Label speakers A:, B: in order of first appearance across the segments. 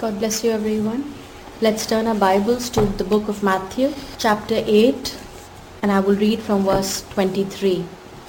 A: God bless you, everyone. Let's turn our Bibles to the book of Matthew, chapter 8, and I will read from verse 23.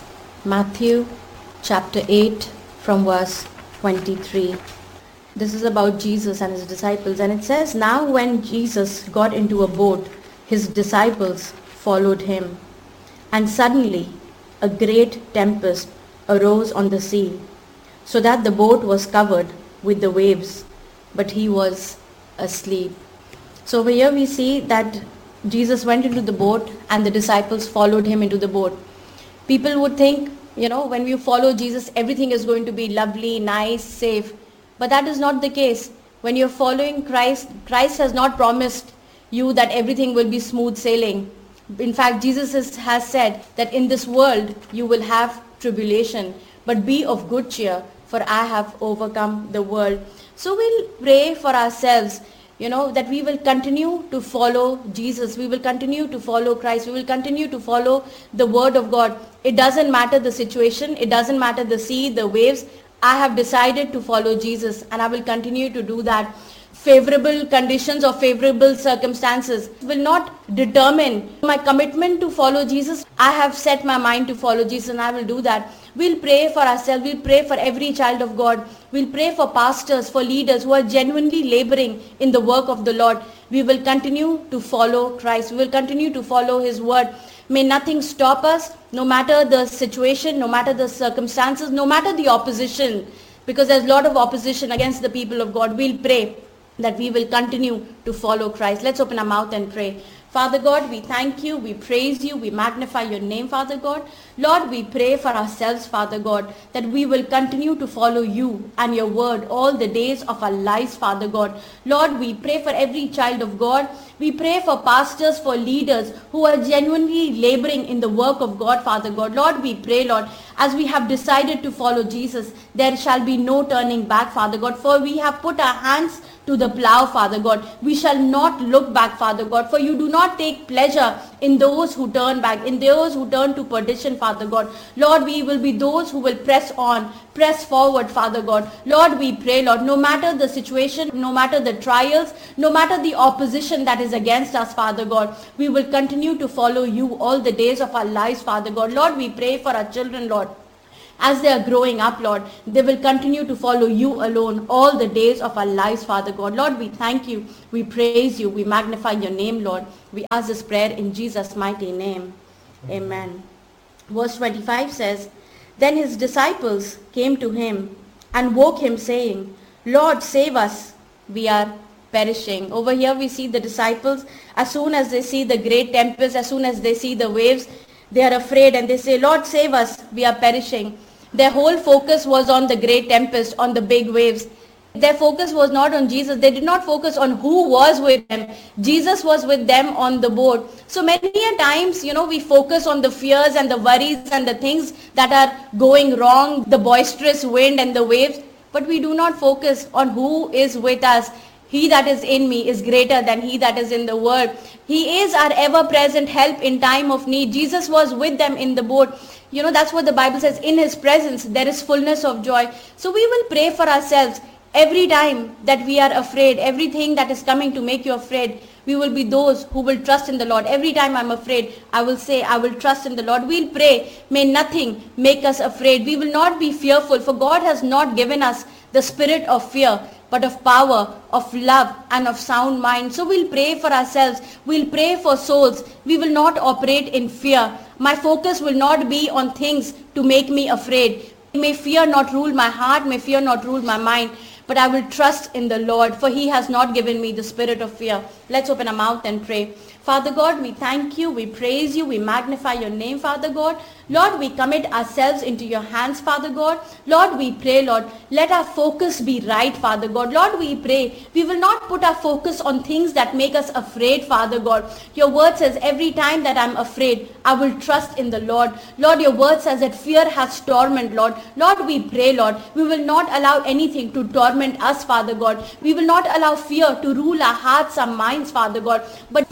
A: Matthew, chapter 8, from verse 23. This is about Jesus and his disciples, and it says, "Now when Jesus got into a boat, his disciples followed him. And suddenly a great tempest arose on the sea, so that the boat was covered with the waves, but he was asleep." So over here we see that Jesus went into the boat and the disciples followed him into the boat. People would think, when you follow Jesus, everything is going to be lovely, nice, safe. But that is not the case. When you're following Christ, Christ has not promised you that everything will be smooth sailing. In fact, Jesus has said that in this world you will have tribulation, but be of good cheer, for I have overcome the world. So we'll pray for ourselves, that we will continue to follow Jesus. We will continue to follow Christ. We will continue to follow the word of God. It doesn't matter the situation. It doesn't matter the sea, the waves. I have decided to follow Jesus, and I will continue to do that. Favorable conditions or favorable circumstances will not determine my commitment to follow Jesus. I have set my mind to follow Jesus, and I will do that. We'll pray for ourselves. We'll pray for every child of God. We'll pray for pastors, for leaders who are genuinely laboring in the work of the Lord. We will continue to follow Christ. We will continue to follow his word. May nothing stop us, no matter the situation, no matter the circumstances, no matter the opposition, because there's a lot of opposition against the people of God. We'll pray that we will continue to follow Christ. Let's open our mouth and pray. Father God, we thank you, we praise you, we magnify your name, Father God. Lord, we pray for ourselves, Father God, that we will continue to follow you and your word all the days of our lives, Father God. Lord, we pray for every child of God. We pray for pastors, for leaders who are genuinely laboring in the work of God, Father God. Lord, we pray, Lord, as we have decided to follow Jesus, there shall be no turning back, Father God, for we have put our hands to the plow, Father God. We shall not look back, Father God, for you do not take pleasure in those who turn back, in those who turn to perdition, Father God. Lord, we will be those who will press on, press forward, Father God. Lord, we pray, Lord, no matter the situation, no matter the trials, no matter the opposition that is against us, Father God, we will continue to follow you all the days of our lives, Father God. Lord, we pray for our children, Lord. As they are growing up, Lord, they will continue to follow you alone all the days of our lives, Father God. Lord, we thank you, we praise you, we magnify your name, Lord. We ask this prayer in Jesus' mighty name. Amen. Verse 25 says, "Then his disciples came to him and woke him, saying, 'Lord, save us, we are perishing.'" Over here we see the disciples, as soon as they see the great tempest, as soon as they see the waves, they are afraid and they say, "Lord, save us, we are perishing." Their whole focus was on the great tempest, on the big waves. Their focus was not on Jesus. They did not focus on who was with them. Jesus was with them on the boat. So many a times, we focus on the fears and the worries and the things that are going wrong, the boisterous wind and the waves, but we do not focus on who is with us. He that is in me is greater than he that is in the world. He is our ever-present help in time of need. Jesus was with them in the boat. That's what the Bible says. In his presence, there is fullness of joy. So we will pray for ourselves every time that we are afraid. Everything that is coming to make you afraid, we will be those who will trust in the Lord. Every time I'm afraid, I will say, I will trust in the Lord. We'll pray, may nothing make us afraid. We will not be fearful, for God has not given us the spirit of fear, but of power, of love, and of sound mind. So we'll pray for ourselves. We'll pray for souls. We will not operate in fear. My focus will not be on things to make me afraid. May fear not rule my heart. May fear not rule my mind. But I will trust in the Lord, for he has not given me the spirit of fear. Let's open our mouth and pray. Father God, we thank you, we praise you, we magnify your name, Father God. Lord, we commit ourselves into your hands, Father God. Lord, we pray, Lord, let our focus be right, Father God. Lord, we pray, we will not put our focus on things that make us afraid, Father God. Your word says every time that I'm afraid, I will trust in the Lord. Lord, your word says that fear has torment, Lord. Lord, we pray, Lord, we will not allow anything to torment us, Father God. We will not allow fear to rule our hearts, our minds, Father God. But let us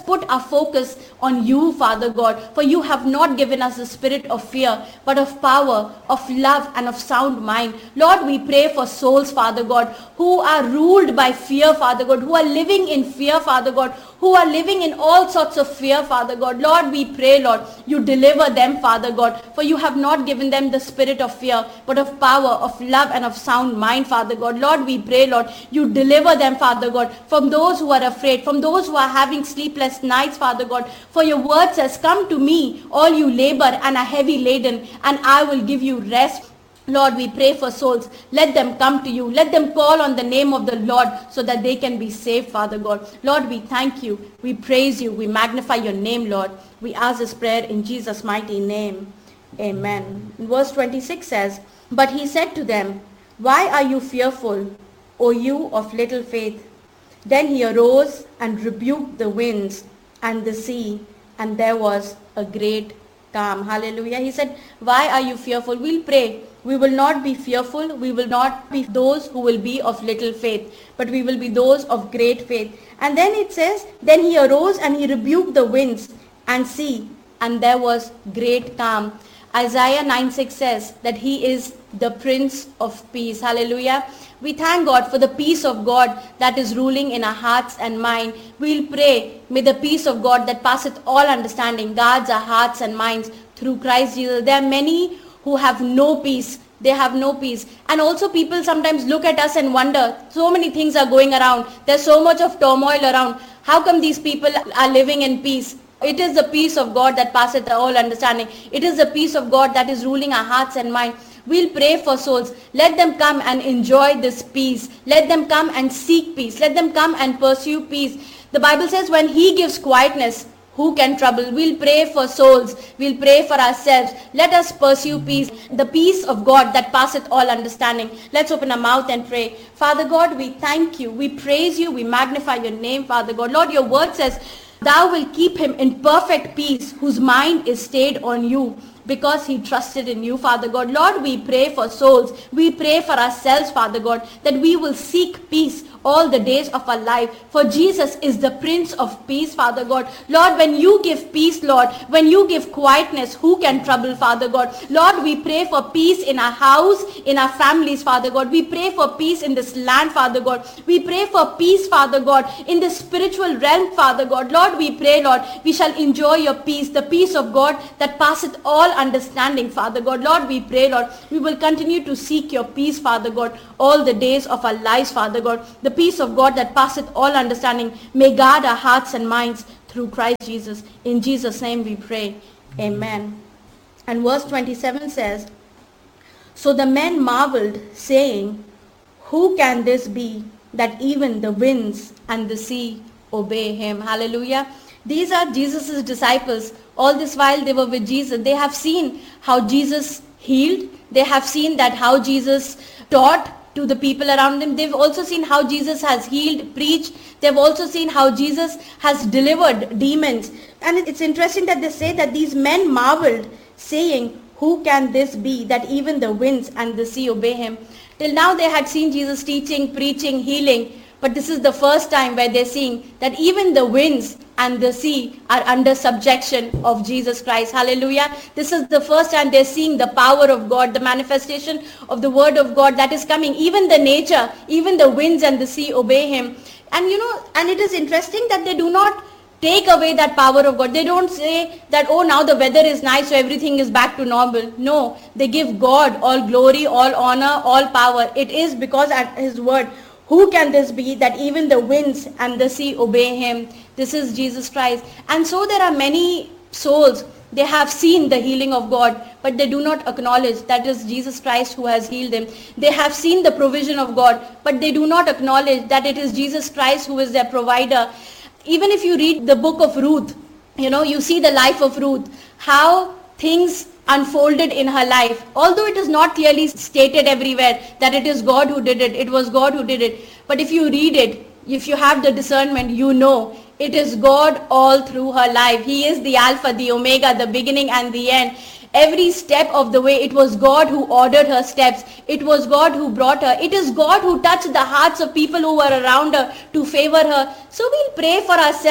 A: put our focus on you, Father God, for you have not given us the spirit of fear, but of power, of love, and of sound mind. Lord, we pray for souls, Father God, who are ruled by fear, Father God, who are living in fear, Father God, who are living in all sorts of fear, Father God. Lord, we pray, Lord, you deliver them, Father God, for you have not given them the spirit of fear, but of power, of love, and of sound mind, Father God. Lord, we pray, Lord, you deliver them, Father God, from those who are afraid, from those who are having sleepless nights, Father God. For your word says, come to me, all you labor and are heavy laden, and I will give you rest. Lord, we pray for souls. Let them come to you. Let them call on the name of the Lord so that they can be saved, Father God. Lord, we thank you. We praise you. We magnify your name, Lord. We ask this prayer in Jesus' mighty name. Amen. Verse 26 says, but he said to them, why are you fearful, O you of little faith? Then he arose and rebuked the winds and the sea, and there was a great calm. Hallelujah. He said, why are you fearful? We'll pray. We will not be fearful. We will not be those who will be of little faith, but we will be those of great faith. And then it says, then he arose and he rebuked the winds and sea, and there was great calm. Isaiah 9:6 says that he is the Prince of Peace. Hallelujah. We thank God for the peace of God that is ruling in our hearts and mind. We'll pray, may the peace of God that passeth all understanding guards our hearts and minds through Christ Jesus. There are many who have no peace. They have no peace. And also people sometimes look at us and wonder, so many things are going around. There's so much of turmoil around. How come these people are living in peace? It is the peace of God that passeth all understanding. It is the peace of God that is ruling our hearts and mind. We'll pray for souls. Let them come and enjoy this peace. Let them come and seek peace. Let them come and pursue peace. The Bible says when he gives quietness, who can trouble? We'll pray for souls. We'll pray for ourselves. Let us pursue peace. The peace of God that passeth all understanding. Let's open our mouth and pray. Father God, we thank you. We praise you. We magnify your name, Father God. Lord, your word says, thou will keep him in perfect peace, whose mind is stayed on you, because he trusted in you, Father God. Lord, we pray for souls. We pray for ourselves, Father God, that we will seek peace all the days of our life. For Jesus is the Prince of Peace, Father God. Lord, when you give peace, Lord, when you give quietness, who can trouble, Father God? Lord, we pray for peace in our house, in our families, Father God. We pray for peace in this land, Father God. We pray for peace, Father God, in the spiritual realm, Father God. Lord, we pray, Lord, we shall enjoy your peace, the peace of God that passeth all understanding, Father God. Lord, we pray, Lord, we will continue to seek your peace, Father God, all the days of our lives, Father God. The peace of God that passeth all understanding may guard our hearts and minds through Christ Jesus. In Jesus' name we pray. Amen. And verse 27 says, so the men marveled, saying, who can this be, that even the winds and the sea obey him? Hallelujah. These are Jesus' disciples. All this while they were with Jesus. They have seen how Jesus healed. They have seen that how Jesus taught to the people around them. They've also seen how Jesus has healed, preached. They've also seen how Jesus has delivered demons. And it's interesting that they say that these men marveled, saying, who can this be, that even the winds and the sea obey him? Till now they had seen Jesus teaching, preaching, healing. But this is the first time where they're seeing that even the winds and the sea are under subjection of Jesus Christ. Hallelujah. This is the first time they're seeing the power of God, the manifestation of the word of God that is coming. Even the nature, even the winds and the sea obey him. And and it is interesting that they do not take away that power of God. They don't say that, oh, now the weather is nice, so everything is back to normal. No, they give God all glory, all honor, all power. It is because at his word. Who can this be, that even the winds and the sea obey him? This is Jesus Christ. And so there are many souls, they have seen the healing of God, but they do not acknowledge that it is Jesus Christ who has healed them. They have seen the provision of God, but they do not acknowledge that it is Jesus Christ who is their provider. Even if you read the book of Ruth, you see the life of Ruth, how things unfolded in her life. Although it is not clearly stated everywhere that it is God who did it, it was God who did it. But if you read it, if you have the discernment, you know it is God all through her life. He is the Alpha, the Omega, the beginning and the end. Every step of the way, it was God who ordered her steps. It was God who brought her. It is God who touched the hearts of people who were around her to favor her. So we'll pray for ourselves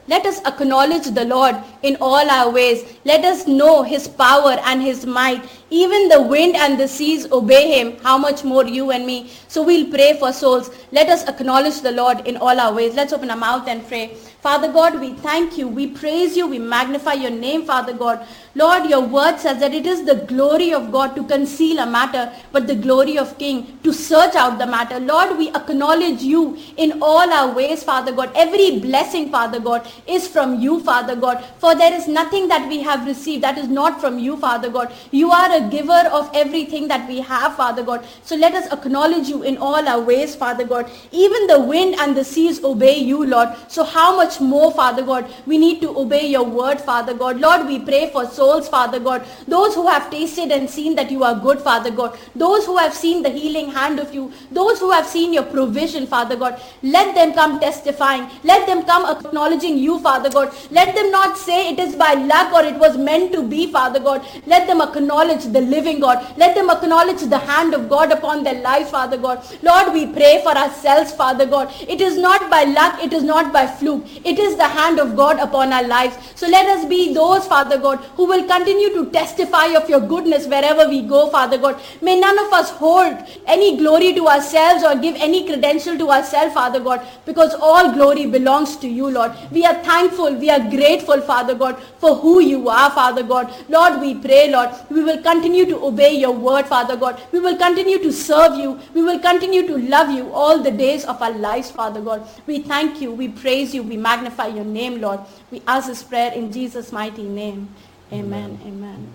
A: Let us acknowledge the Lord in all our ways. Let us know his power and his might. Even the wind and the seas obey him. How much more you and me? So we'll pray for souls. Let us acknowledge the Lord in all our ways. Let's open our mouth and pray. Father God, we thank you. We praise you. We magnify your name, Father God. Lord, your word says that it is the glory of God to conceal a matter, but the glory of King to search out the matter. Lord, we acknowledge you in all our ways, Father God. Every blessing, Father God, is from you, Father God. For there is nothing that we have received that is not from you, Father God. You are a giver of everything that we have, Father God. So let us acknowledge you in all our ways, Father God. Even the wind and the seas obey you, Lord. So how much more, Father God, we need to obey your word, Father God. Lord, we pray for souls, Father God. Those who have tasted and seen that you are good, Father God. Those who have seen the healing hand of you. Those who have seen your provision, Father God. Let them come testifying. Let them come acknowledging you, Father God. Let them not say it is by luck or it was meant to be, Father God. Let them acknowledge the living God. Let them acknowledge the hand of God upon their lives, Father God. Lord, we pray for ourselves, Father God. It is not by luck. It is not by fluke. It is the hand of God upon our lives. So let us be those, Father God, who will continue to testify of your goodness wherever we go, Father God. May none of us hold any glory to ourselves or give any credential to ourselves, Father God, because all glory belongs to you, Lord. We are thankful. We are grateful, Father God, for who you are, Father God. Lord, we pray, Lord, we will continue to obey your word, Father God. We will continue to serve you. We will continue to love you all the days of our lives, Father God. We thank you. We praise you. We magnify your name, Lord. We ask this prayer in Jesus' mighty name. Amen. Amen.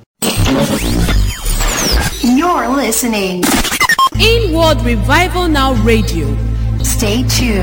B: You're listening.
C: Inward Revival Now Radio.
B: Stay tuned.